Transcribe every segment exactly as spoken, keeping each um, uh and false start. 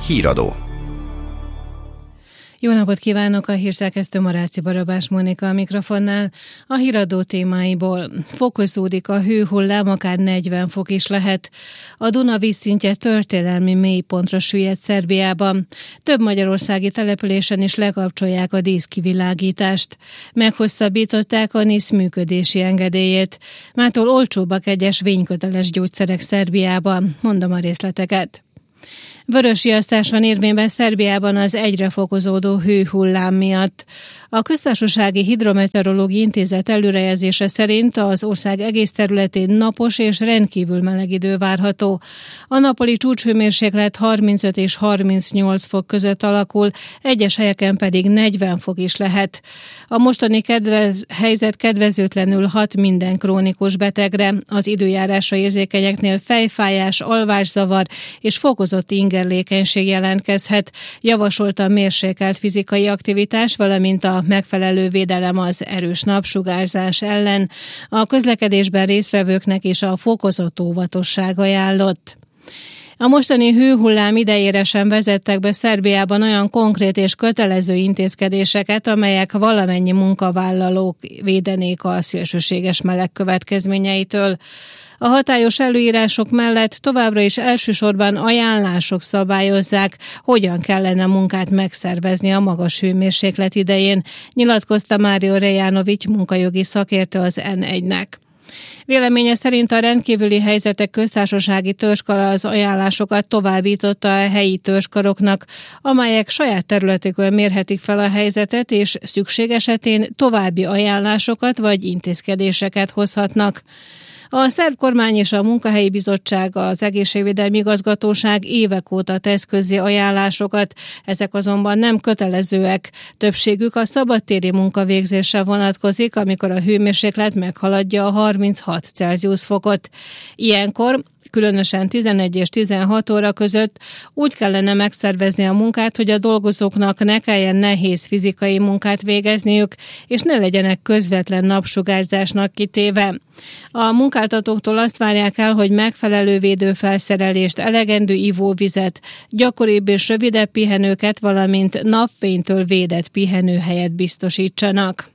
Híradó. Jó napot kívánok, a hírszerkesztő Maráci Barabás Mónika a mikrofonnál. A híradó témáiból: fokozódik a hőhullám, akár negyven fok is lehet. A Duna vízszintje történelmi mélypontra süllyedt Szerbiában. Több magyarországi településen is lekapcsolják a díszkivilágítást. Meghosszabbították a NISZ működési engedélyét. Mától olcsóbbak egyes vényköteles gyógyszerek Szerbiában. Mondom a részleteket. Vörösriasztás van érvényben Szerbiában az egyre fokozódó hőhullám miatt. A Köztársasági Hidrometeorológiai Intézet előrejelzése szerint az ország egész területén napos és rendkívül meleg idő várható. A napoli csúcshőmérséklet harmincöt és harmincnyolc fok között alakul, egyes helyeken pedig negyven fok is lehet. A mostani kedvez, helyzet kedvezőtlenül hat minden krónikus betegre. Az időjárásra érzékenyeknél fejfájás, alvászavar és fokozott ingerlékenység jelentkezhet. Javasolta a mérsékelt fizikai aktivitás, valamint a megfelelő védelem az erős napsugárzás ellen. A közlekedésben résztvevőknek is a fokozott óvatosság ajánlott. A mostani hőhullám idejére sem vezettek be Szerbiában olyan konkrét és kötelező intézkedéseket, amelyek valamennyi munkavállalók védenék a szélsőséges meleg következményeitől. A hatályos előírások mellett továbbra is elsősorban ajánlások szabályozzák, hogyan kellene munkát megszervezni a magas hőmérséklet idején, nyilatkozta Mário Rejanovics munkajogi szakértő az en egynek. Véleménye szerint a rendkívüli helyzetek köztársasági törzskara az ajánlásokat továbbította a helyi törzskaroknak, amelyek saját területükön mérhetik fel a helyzetet, és szükség esetén további ajánlásokat vagy intézkedéseket hozhatnak. A szerb kormány és a munkahelyi bizottság, az egészségvédelmi igazgatóság évek óta tesz közzé ajánlásokat, ezek azonban nem kötelezőek. Többségük a szabadtéri munkavégzésre vonatkozik, amikor a hőmérséklet meghaladja a harminchat Celsius fokot. Ilyenkor különösen tizenegy és tizenhat óra között úgy kellene megszervezni a munkát, hogy a dolgozóknak ne kelljen nehéz fizikai munkát végezniük, és ne legyenek közvetlen napsugárzásnak kitéve. A munkáltatóktól azt várják el, hogy megfelelő védőfelszerelést, elegendő ivóvizet, gyakoribb és rövidebb pihenőket, valamint napfénytől védett pihenőhelyet biztosítsanak.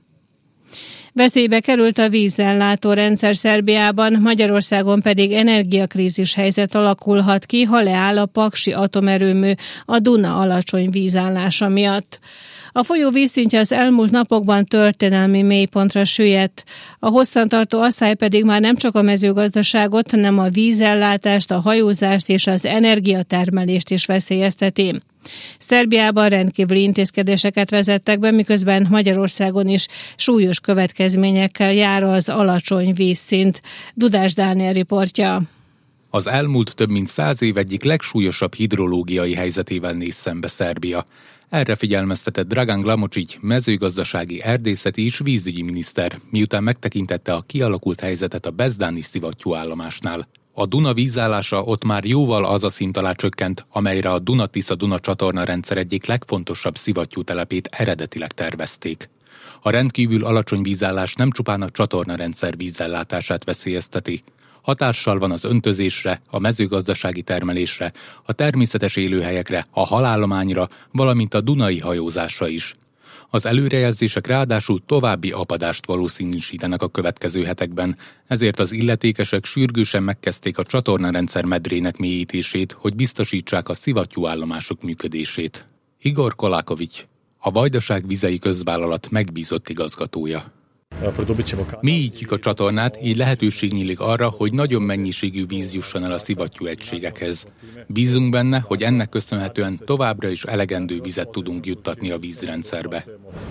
Veszélybe került a vízellátó rendszer Szerbiában, Magyarországon pedig energiakrízis helyzet alakulhat ki, ha leáll a paksi atomerőmű a Duna alacsony vízállása miatt. A folyó vízszintje az elmúlt napokban történelmi mélypontra süllyedt. A hosszantartó asszály pedig már nem csak a mezőgazdaságot, hanem a vízellátást, a hajózást és az energiatermelést is veszélyezteti. Szerbiában rendkívüli intézkedéseket vezettek be, miközben Magyarországon is súlyos következményekkel jár az alacsony vízszint. Dudás Dániel riportja. Az elmúlt több mint száz év egyik legsúlyosabb hidrológiai helyzetével néz szembe Szerbia. Erre figyelmeztetett Dragan Glamocic, mezőgazdasági, erdészeti és vízügyi miniszter, miután megtekintette a kialakult helyzetet a bezdáni szivattyúállomásnál. A Duna vízállása ott már jóval az a szint alá csökkent, amelyre a Duna-Tisza-Duna csatorna rendszer egyik legfontosabb szivattyútelepét eredetileg tervezték. A rendkívül alacsony vízállás nem csupán a csatornarendszer vízellátását veszélyezteti. Hatással van az öntözésre, a mezőgazdasági termelésre, a természetes élőhelyekre, a halállományra, valamint a dunai hajózásra is. Az előrejelzések ráadásul további apadást valószínűsítenek a következő hetekben, ezért az illetékesek sürgősen megkezdték a csatornarendszer medrének mélyítését, hogy biztosítsák a szivattyúállomások működését. Igor Kolákovics, a Vajdaság Vizei Közvállalat megbízott igazgatója. Mélyítjük a csatornát, így lehetőség nyílik arra, hogy nagyobb mennyiségű víz jusson el a szivattyú egységekhez. Bízunk benne, hogy ennek köszönhetően továbbra is elegendő vizet tudunk juttatni a vízrendszerbe.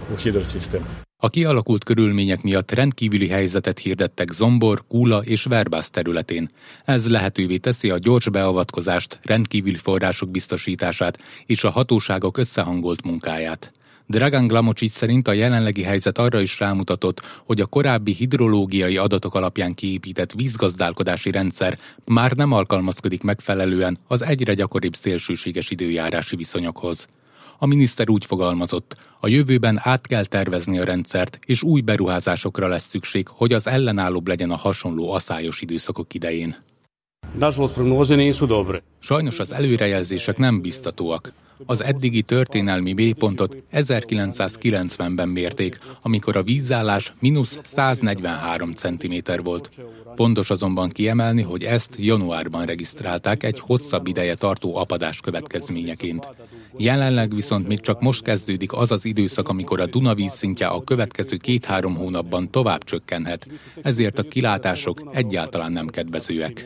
A kialakult körülmények miatt rendkívüli helyzetet hirdettek Zombor, Kula és Verbász területén. Ez lehetővé teszi a gyors beavatkozást, rendkívüli források biztosítását és a hatóságok összehangolt munkáját. Dragan Glamocic szerint a jelenlegi helyzet arra is rámutatott, hogy a korábbi hidrológiai adatok alapján kiépített vízgazdálkodási rendszer már nem alkalmazkodik megfelelően az egyre gyakoribb szélsőséges időjárási viszonyokhoz. A miniszter úgy fogalmazott, a jövőben át kell tervezni a rendszert, és új beruházásokra lesz szükség, hogy az ellenállóbb legyen a hasonló aszályos időszakok idején. Sajnos az előrejelzések nem biztatóak. Az eddigi történelmi mélypontot ezerkilencszázkilencvenben mérték, amikor a vízállás mínusz száznegyvenhárom centiméter volt. Fontos azonban kiemelni, hogy ezt januárban regisztrálták egy hosszabb ideje tartó apadás következményeként. Jelenleg viszont még csak most kezdődik az az időszak, amikor a Duna vízszintje a következő két-három hónapban tovább csökkenhet, ezért a kilátások egyáltalán nem kedvezőek.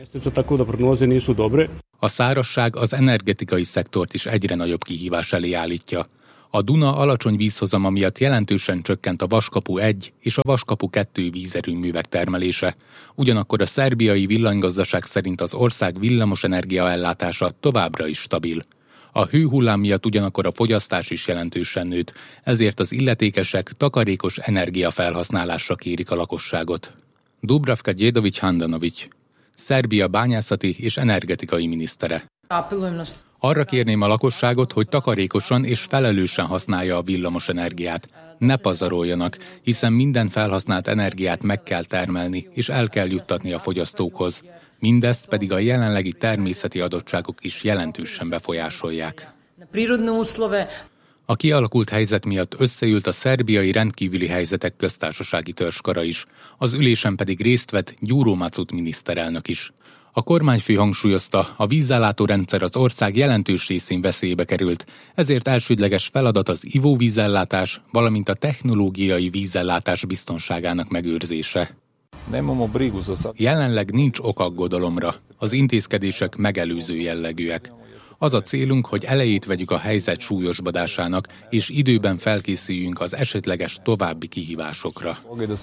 A szárazság az energetikai szektort is egyre nagyobb kihívás elé állítja. A Duna alacsony vízhozama miatt jelentősen csökkent a Vaskapu egy és a Vaskapu kettő vízerőművek termelése. Ugyanakkor a szerbiai villanygazdaság szerint az ország villamosenergia ellátása továbbra is stabil. A hőhullám miatt ugyanakkor a fogyasztás is jelentősen nőtt, ezért az illetékesek takarékos energiafelhasználásra kérik a lakosságot. Dubravka Djedović-Handanović, Szerbia bányászati és energetikai minisztere. Arra kérném a lakosságot, hogy takarékosan és felelősen használja a villamos energiát. Ne pazaroljanak, hiszen minden felhasznált energiát meg kell termelni, és el kell juttatni a fogyasztókhoz. Mindezt pedig a jelenlegi természeti adottságok is jelentősen befolyásolják. A kialakult helyzet miatt összeült a szerbiai rendkívüli helyzetek köztársasági törzskara is, az ülésen pedig részt vett Gyuro Macut miniszterelnök is. A kormányfő hangsúlyozta, a vízellátó rendszer az ország jelentős részén veszélybe került, ezért elsődleges feladat az ivóvízellátás, valamint a technológiai vízellátás biztonságának megőrzése. Jelenleg nincs ok aggodalomra, az intézkedések megelőző jellegűek. Az a célunk, hogy elejét vegyük a helyzet súlyosbodásának, és időben felkészüljünk az esetleges további kihívásokra.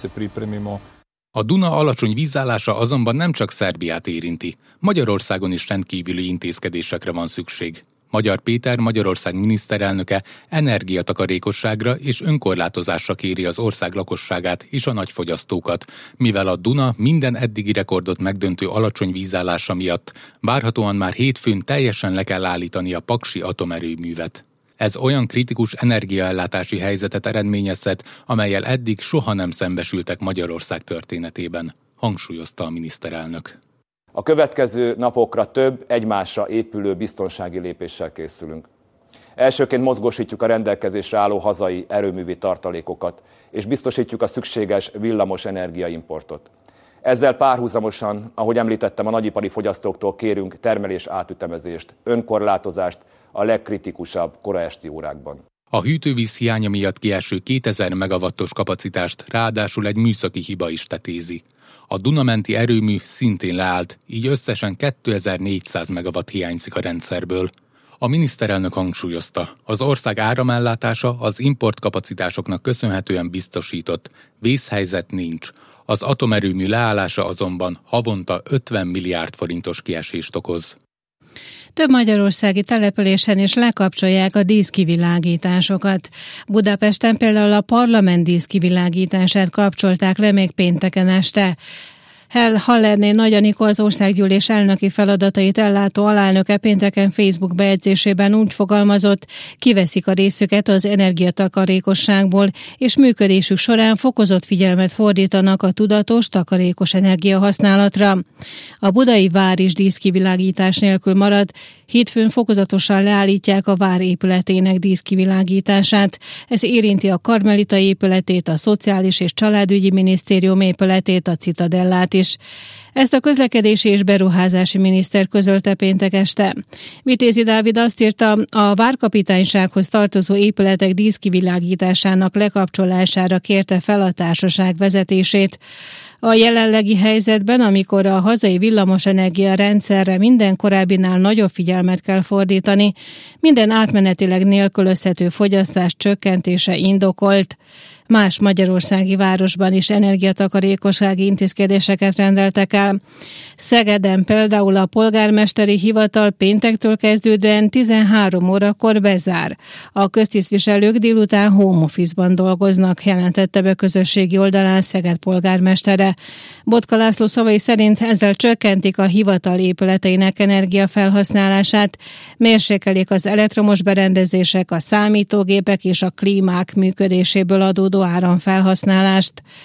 A Duna alacsony vízállása azonban nem csak Szerbiát érinti. Magyarországon is rendkívüli intézkedésekre van szükség. Magyar Péter, Magyarország miniszterelnöke energiatakarékosságra és önkorlátozásra kéri az ország lakosságát és a nagyfogyasztókat, mivel a Duna minden eddigi rekordot megdöntő alacsony vízállása miatt várhatóan már hétfőn teljesen le kell állítani a paksi atomerőművet. Ez olyan kritikus energiaellátási helyzetet eredményezhet, amellyel eddig soha nem szembesültek Magyarország történetében, hangsúlyozta a miniszterelnök. A következő napokra több egymásra épülő biztonsági lépéssel készülünk. Elsőként mozgósítjuk a rendelkezésre álló hazai erőművi tartalékokat, és biztosítjuk a szükséges villamos energiaimportot. Ezzel párhuzamosan, ahogy említettem, a nagyipari fogyasztóktól kérünk termelés átütemezést, önkorlátozást a legkritikusabb koraesti órákban. A hűtővíz hiánya miatt kieső kétezer megawattos kapacitást ráadásul egy műszaki hiba is tetézi. A Dunamenti erőmű szintén leállt, így összesen kétezer-négyszáz megawatt hiányzik a rendszerből. A miniszterelnök hangsúlyozta, az ország áramellátása az importkapacitásoknak köszönhetően biztosított, vészhelyzet nincs. Az atomerőmű leállása azonban havonta ötven milliárd forintos kiesést okoz. Több magyarországi településen is lekapcsolják a díszkivilágításokat. Budapesten például a parlament díszkivilágítását kapcsolták le még pénteken este. Hell Hallerné Nagy Anikó, az országgyűlés elnöki feladatait ellátó alelnöke pénteken Facebook bejegyzésében úgy fogalmazott, kiveszik a részüket az energiatakarékosságból, és működésük során fokozott figyelmet fordítanak a tudatos, takarékos energiahasználatra. A budai vár is díszkivilágítás nélkül marad, hétfőn fokozatosan leállítják a vár épületének díszkivilágítását. Ez érinti a Karmelita épületét, a Szociális és Családügyi Minisztérium épületét, a Citadellát is. Ezt a közlekedési és beruházási miniszter közölte péntek este. Vitézi Dávid azt írta, a várkapitánysághoz tartozó épületek díszkivilágításának lekapcsolására kérte fel a társaság vezetését. A jelenlegi helyzetben, amikor a hazai villamosenergia rendszerre minden korábbinál nagyobb figyelmet kell fordítani, minden átmenetileg nélkülözhető fogyasztás csökkentése indokolt. Más magyarországi városban is energiatakarékossági intézkedéseket rendeltek el. Szegeden például a polgármesteri hivatal péntektől kezdődően tizenhárom órakor bezár. A köztisztviselők délután home office-ban dolgoznak, jelentette be közösségi oldalán Szeged polgármestere. Botka László szavai szerint ezzel csökkentik a hivatal épületeinek energiafelhasználását, mérsékelik az elektromos berendezések, a számítógépek és a klímák működéséből adódó áramfelhasználást.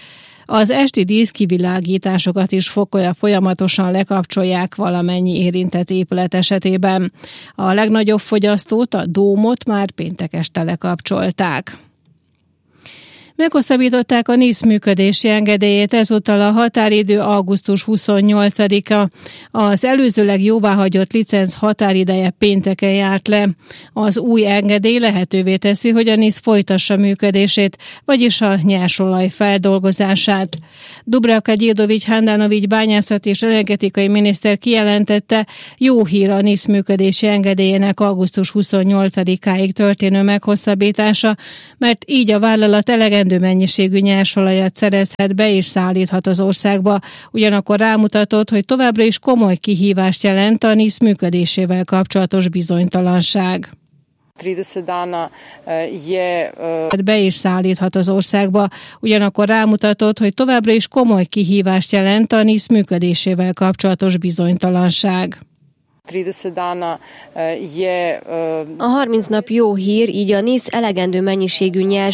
Az esti díszkivilágításokat is folyamatosan lekapcsolják valamennyi érintett épület esetében. A legnagyobb fogyasztót, a Dómot már péntek este lekapcsolták. Meghosszabbították a NISZ működési engedélyét, ezúttal a határidő augusztus huszonnyolcadika. Az előzőleg jóváhagyott licenc határideje pénteken járt le. Az új engedély lehetővé teszi, hogy a NISZ folytassa működését, vagyis a nyersolaj feldolgozását. Dubravka Gyildovics-Handanovics bányászat és energetikai miniszter kijelentette, jó hír a NISZ működési engedélyének augusztus huszonnyolcadikáig történő meghosszabbítása, mert így a vállalat elegendő mennyiségű nyersolajat szerezhet be és szállíthat az országba. Ugyanakkor rámutatott, hogy továbbra is komoly kihívást jelent a NISZ működésével kapcsolatos bizonytalanság. Be is szállíthat az országba. Ugyanakkor rámutatott, hogy továbbra is komoly kihívást jelent a NISZ működésével kapcsolatos bizonytalanság. A harminc nap jó hír, így a NISZ elegendő mennyiségű nyers